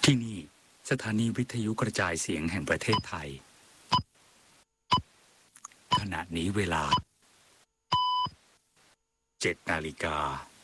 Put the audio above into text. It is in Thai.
ที่นี่สถานีวิทยุกระจายเสียงแห่งประเทศไทยขณะนี้เวลา 7 นาฬิกา